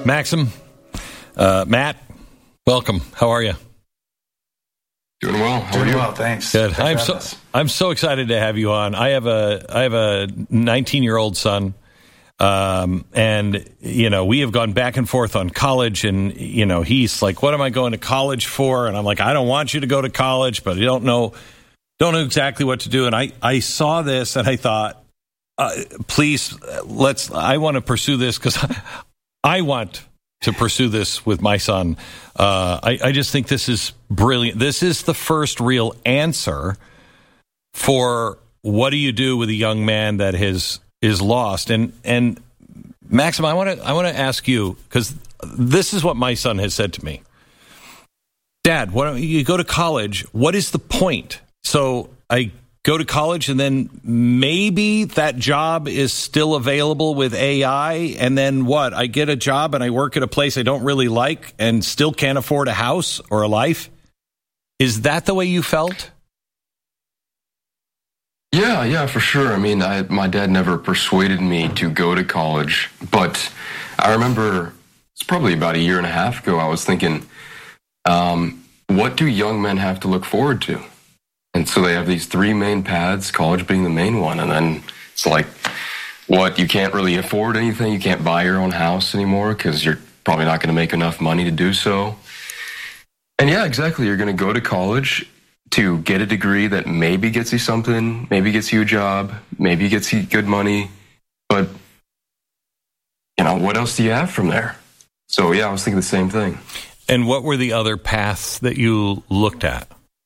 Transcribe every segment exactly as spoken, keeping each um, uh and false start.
Maxim, uh, Matt, welcome. How are you? Doing well. How Doing are you? well, thanks. Good. Thanks I'm for so having us. I'm so excited to have you on. I have a I have a nineteen-year-old son, um, and you know we have gone back and forth on college, and you know he's like, "What am I going to college for?" And I'm like, "I don't want you to go to college, but I don't know don't know exactly what to do." And I I saw this and I thought, uh, "Please, let's. I want to pursue this because I want." to pursue this with my son. Uh, I, I just think this is brilliant. This is the first real answer for what do you do with a young man that has is lost. And and Maxim, I want to I want to ask you, because this is what my son has said to me. Dad, why don't you go to college? What is the point? So I go to college, and then maybe that job is still available with A I, and then what? I get a job and I work at a place I don't really like and still can't afford a house or a life? Is that the way you felt? Yeah, yeah, for sure. I mean, I, my dad never persuaded me to go to college, but I remember it's probably about a year and a half ago, I was thinking, um, what do young men have to look forward to? And so they have these three main paths, college being the main one. And then it's like, what, you can't really afford anything? You can't buy your own house anymore because you're probably not going to make enough money to do so. And yeah, exactly. You're going to go to college to get a degree that maybe gets you something, maybe gets you a job, maybe gets you good money. But, you know, what else do you have from there? So yeah, I was thinking the same thing. And what were the other paths that you looked at?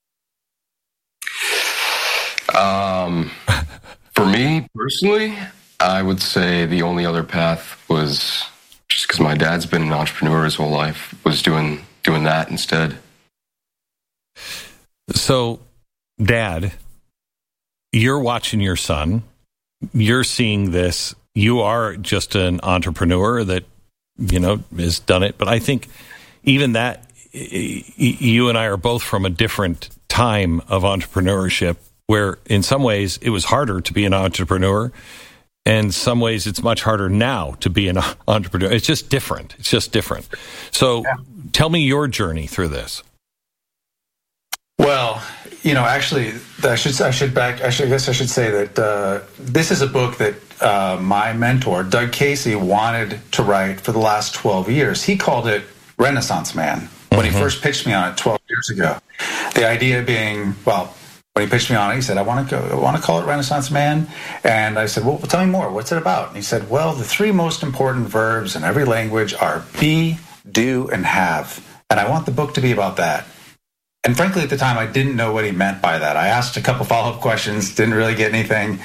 Um, for me personally, I would say the only other path was just because my dad's been an entrepreneur his whole life, was doing doing that instead. So, Dad, you're watching your son. You're seeing this. You are just an entrepreneur that, you know, has done it. But I think even that, you and I are both from a different time of entrepreneurship, where in some ways it was harder to be an entrepreneur, and in some ways it's much harder now to be an entrepreneur. It's just different. It's just different. So yeah. Tell me your journey through this. Well, you know, actually, I should I should back. Actually, I guess I should say that uh, this is a book that uh, my mentor, Doug Casey, wanted to write for the last twelve years. He called it Renaissance Man when mm-hmm. he first pitched me on it twelve years ago. The idea being, well, when he pitched me on it, he said, I want to go, I want to call it Renaissance Man. And I said, well, tell me more. What's it about? And he said, well, the three most important verbs in every language are be, do, and have. And I want the book to be about that. And frankly, at the time, I didn't know what he meant by that. I asked a couple follow-up questions, didn't really get anything.